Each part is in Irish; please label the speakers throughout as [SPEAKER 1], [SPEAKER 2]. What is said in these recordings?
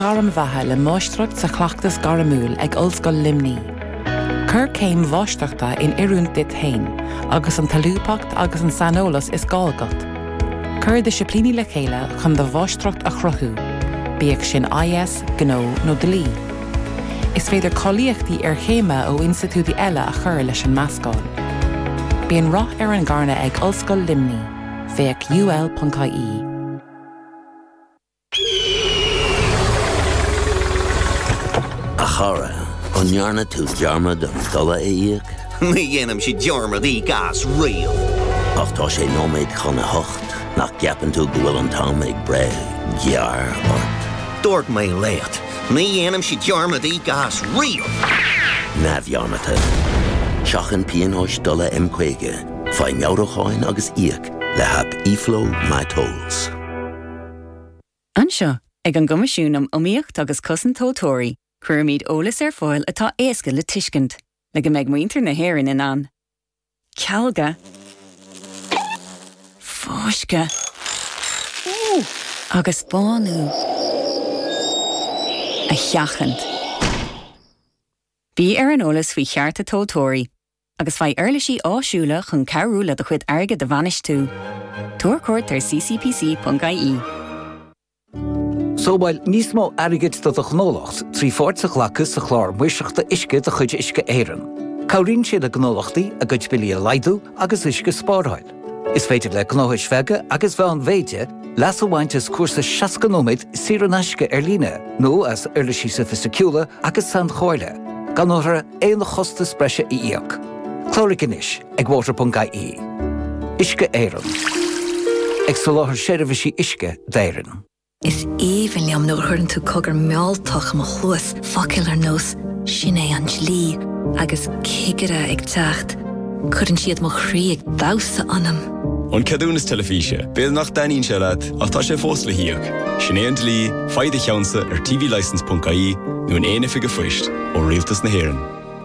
[SPEAKER 1] Garam bheatha le máistreacht sa chleachtas garamúil ag Ollscoil Limní. Cur céim bháisteachta in iúint dit hain, agus an talúpacht agus an sanolas is gáilgat. Cur disiplíní le chéile chun do bháisteacht a chruthú, bíag sin IS, Gnó nó Dlí. Is féidir cholíochtaí ar chéime ó institútaí eile a chur leis an meascáil. Bíonn rath ar an gcarna ag Ollscoil Limní, féach ul.ie.
[SPEAKER 2] A chara, onjarna tú dearma don dola éiag?
[SPEAKER 3] Mi dhéanam si dearma dí gas rial.
[SPEAKER 2] Ach tá sé nóméid chuna hocht, nach ceapan tú go bhfuil an tám ag bre, gear ort.
[SPEAKER 3] Dúirt mé lécht, mi dhéanam si dearma dí gas rial.
[SPEAKER 2] Na bhearmata. Seachan píonóis dola M-Quaige, fai meawracháin agus íag le hab iflo my tolls.
[SPEAKER 4] Anseo, ag an gomasisiúnam omíocht agus cosan tótóirí, cuireamíd ólas ar fáil atá éasca le tuiscint, le go méid muintir na héireann in an. Cealga. Fóisce. Agus bánú. A cheachant. Bhí ar an ólas faoi chearta tótóirí, agus fai airlisí áisiúla chun cearúla do chuid airge de bhanis tú. Tuair cuairt ar ccpc.ie.
[SPEAKER 5] Sóbáil níos mó airgid do a gnólacht, trí fórta lachas a chlár muiseachta isce de chuid isce éireann. Cabhríonn siad a gnólachtaí a gcuid bilí a laidú agus isce spáráil. Is féidir le gnóthais feige agus bheith an bhéide leas amhaintes cuasa 6 nóid siar an aisce ar líne, nó as airlisí sofisticúla agus san chóirle, gan nóthra éon chosta spreise i íoc. Clóric inis ag water.ie. Isce éireann. Ag soláthar séirbhísí isce d'éireann.
[SPEAKER 6] Is even liam nó chuann tú cogur meáltach am a chuas faciil ar nós sin é an slí agus cigire ag teacht. Cuireann siad mo chrí ag dása anam.
[SPEAKER 7] An cadúnas telefíse, béad nach daíonn se leat ach tá sé fós le hiíoch. Sin é an dlí, faide cheansa ar tvlicense.ie nó an éana fiige foist ó rialtas na hÉireann.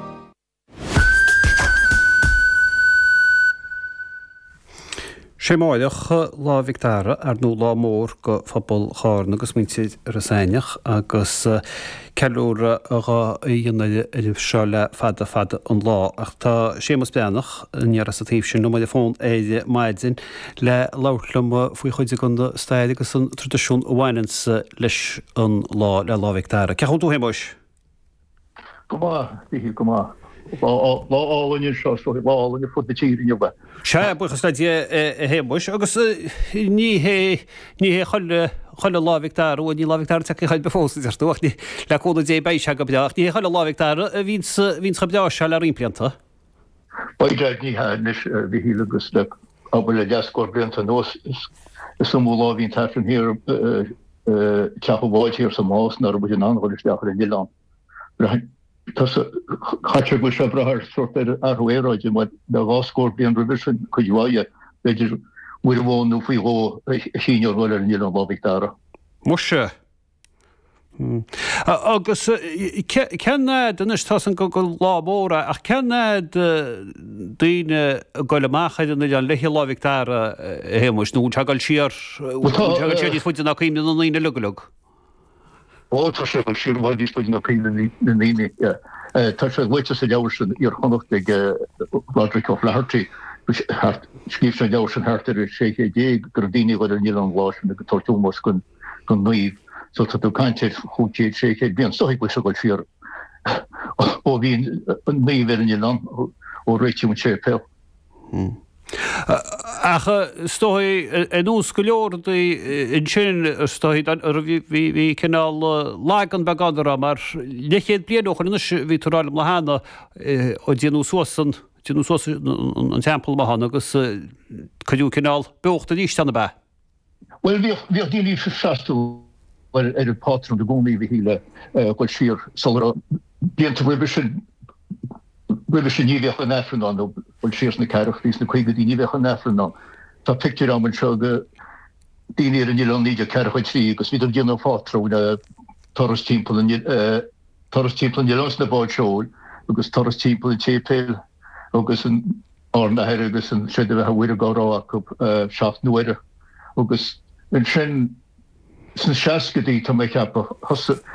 [SPEAKER 8] Sé máideach lá Victára ar nó lá mór go fphobal cháirn agus muintead ar a saineach agus ceúra a dhéanaide seo le fada an lá ach tá sémas beannach near as a tíobh sin nó maid a fón éide maidzin le láirlam faoi chuide gunda staid agus an tradiisiún bhhainans leis an lá le lá Victára. Ceann tú héimeis?
[SPEAKER 9] Go má. Lááin seo lááin fud na tíirí ba.
[SPEAKER 8] Se buchas le héimeis agus ní cholle lá Victára ó ní lá Victára take chaid befósta ar dúachní le cóna dé béise go beach, ní cholle lá Victára a vín chobdeá se le rimplianta.
[SPEAKER 9] Baide ní háis bhí hílagus le ab le deascóir blianta nós is mú lá hín tafran hir teapháid hir sa más nar bud an anhil deachar in Ián. Chair bu se brahar sort arhuéráide me de bháscóir bíon revision chuidháide beidir bhuiir bhónú faoi hó síor bhil ar níl an lá Victára.
[SPEAKER 8] Mu se. Agus ceannéad inis tá an go lábóra ach ceannéad daoine goile máchaid an an leithí lá Victára héimeis nó teagail siar séí fuide nach cíimne an líine lugalug.
[SPEAKER 9] Tá sé siir bhil díspaid na cíine na líine. Tá sé bhaite sa dehairsin ar chonacht ag Roderick O'Flaherty scíb sé dehairsin hartar sé dé gur daoine bhil ar níl an bhásin go tortúmas gon nuomh. So tá tú caiintead chuútéad sé bíon soigh bu goil siar ó bhíon an nuomh ar an Ián ó réitiú an sé peil.
[SPEAKER 8] Acha stói en ús go leor in sin stói hí cinál lágan begadra mar lechéad blianoch an ví toráil le hána ó déanú suasan an tempel mahan agus cadú cinál beocht a dístanna be.
[SPEAKER 9] Well vi dílí festú er patron de goni vi híle goil sir solar bíanta Wil sin níhech an nefran an bhil sirs na ceirech lís na chuige dí níhech an nefran an. Tá picture am an seo go daoine ar an níl an níide ceirech trí, agus bhí an gcéanna fátró na toras timppla an Ián na báid seoil, agus toras timppla an tépéil, agus an árnahéir agus an séidir bheith bhuiir gárá acu seacht nuaire. Agus an sin sna seacadí tá mé ceappa